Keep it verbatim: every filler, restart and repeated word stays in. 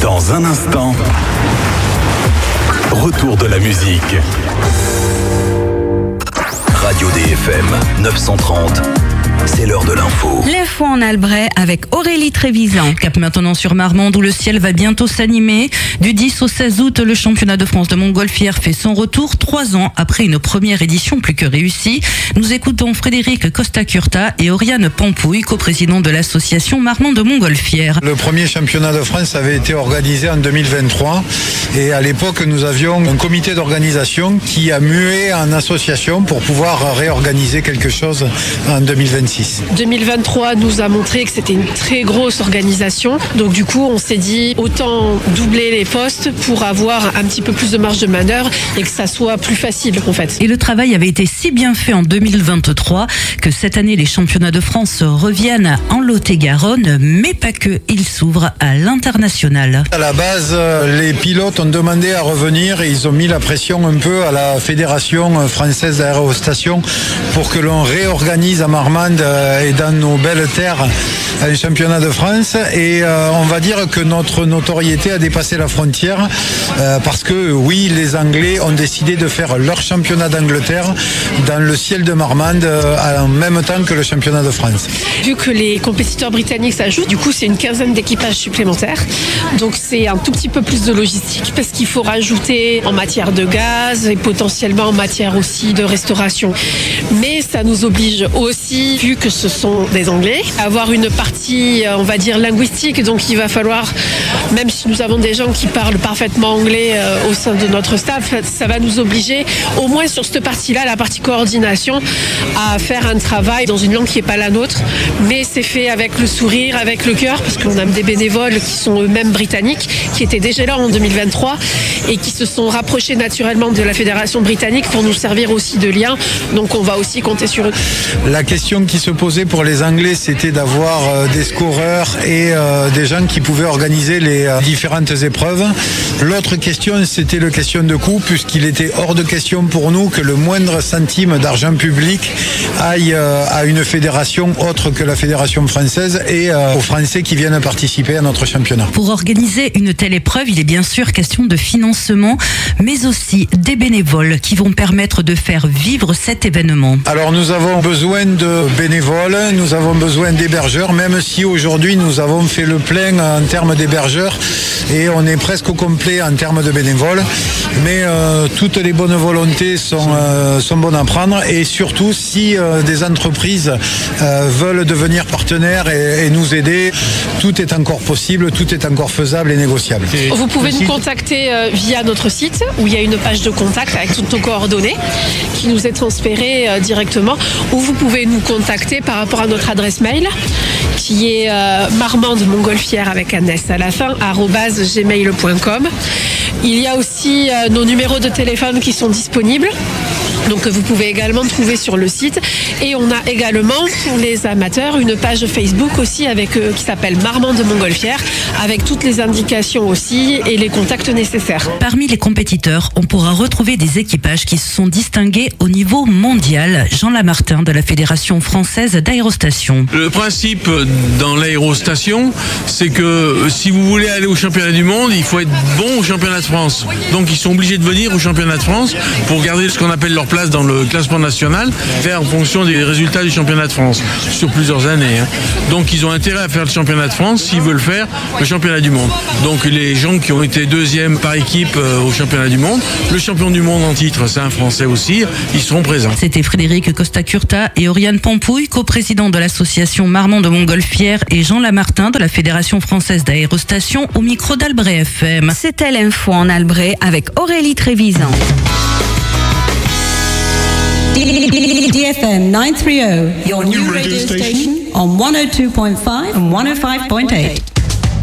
Dans un instant, retour de la musique. Radio D F M neuf cent trente. C'est l'heure de l'info. L'info en Albret avec Aurélie Trévisan. Cap maintenant sur Marmande où le ciel va bientôt s'animer. Du dix au seize août, le championnat de France de montgolfière fait son retour trois ans après une première édition plus que réussie. Nous écoutons Frédéric Costa-Curta et Oriane Pampouille, coprésident de l'association Marmande de montgolfière. Le premier championnat de France avait été organisé en deux mille vingt-trois et à l'époque nous avions un comité d'organisation qui a mué en association pour pouvoir réorganiser quelque chose en deux mille vingt-six. deux mille vingt-trois nous a montré que c'était une très grosse organisation. Donc du coup, on s'est dit autant doubler les postes pour avoir un petit peu plus de marge de manœuvre et que ça soit plus facile en fait. Et le travail avait été si bien fait en deux mille vingt-trois que cette année, les championnats de France reviennent en Lot-et-Garonne, mais pas que, ils s'ouvrent à l'international. À la base, les pilotes ont demandé à revenir et ils ont mis la pression un peu à la Fédération française d'aérostation pour que l'on réorganise à Marmande et dans nos belles terres un championnat de France et euh, on va dire que notre notoriété a dépassé la frontière euh, parce que oui, les Anglais ont décidé de faire leur championnat d'Angleterre dans le ciel de Marmande euh, en même temps que le championnat de France. Vu que les compétiteurs britanniques s'ajoutent, du coup c'est une quinzaine d'équipages supplémentaires, donc c'est un tout petit peu plus de logistique parce qu'il faut rajouter en matière de gaz et potentiellement en matière aussi de restauration. Mais ça nous oblige aussi, vu que ce sont des Anglais, avoir une partie, on va dire, linguistique. Donc il va falloir, même si nous avons des gens qui parlent parfaitement anglais euh, au sein de notre staff, ça va nous obliger, au moins sur cette partie-là, la partie coordination, à faire un travail dans une langue qui n'est pas la nôtre. Mais c'est fait avec le sourire, avec le cœur, parce qu'on a des bénévoles qui sont eux-mêmes britanniques, qui étaient déjà là en deux mille vingt-trois et qui se sont rapprochés naturellement de la Fédération britannique pour nous servir aussi de lien. Donc on va aussi compter sur eux. La question qui se posait pour les Anglais, c'était d'avoir euh, des scoreurs et euh, des gens qui pouvaient organiser les euh, différentes épreuves. L'autre question, c'était la question de coût, puisqu'il était hors de question pour nous que le moindre centime d'argent public aille euh, à une fédération autre que la Fédération française et euh, aux Français qui viennent participer à notre championnat. Pour organiser une telle épreuve, il est bien sûr question de financement, mais aussi des bénévoles qui vont permettre de faire vivre cet événement. Alors nous avons besoin de bénévoles, nous avons besoin d'hébergeurs, même si aujourd'hui nous avons fait le plein en termes d'hébergeurs et on est presque au complet en termes de bénévoles. Mais euh, toutes les bonnes volontés sont, euh, sont bonnes à prendre et surtout si euh, des entreprises euh, veulent devenir partenaires et, et nous aider, tout est encore possible, tout est encore faisable et négociable. Vous pouvez nous contacter euh, via notre site où il y a une page de contact avec toutes nos coordonnées qui nous est transférée euh, directement, ou vous pouvez nous contacter par rapport à notre adresse mail qui est euh, marmande montgolfière avec un S à la fin, arobase gmail point com. Il y a aussi euh, nos numéros de téléphone qui sont disponibles. Donc vous pouvez également trouver sur le site. Et on a également, pour les amateurs, une page Facebook aussi avec, euh, qui s'appelle Marmande de Montgolfière, avec toutes les indications aussi et les contacts nécessaires. Parmi les compétiteurs, on pourra retrouver des équipages qui se sont distingués au niveau mondial. Jean Lamartin de la Fédération française d'aérostation. Le principe dans l'aérostation, c'est que si vous voulez aller au championnat du monde, il faut être bon au championnat de France. Donc ils sont obligés de venir au championnat de France pour garder ce qu'on appelle leur place dans le classement national, faire en fonction des résultats du championnat de France sur plusieurs années. Hein. Donc ils ont intérêt à faire le championnat de France s'ils veulent faire le championnat du monde. Donc les gens qui ont été deuxième par équipe euh, au championnat du monde, le champion du monde en titre, c'est un Français aussi, ils seront présents. C'était Frédéric Costa-Curta et Oriane Pampouille, coprésident de l'association Marmande de montgolfière, et Jean Lamartin de la Fédération française d'aérostation au micro d'Albret F M. C'était l'info en Albret avec Aurélie Trévisan. D F M nine thirty, your new radio station on one oh two point five and one oh five point eight.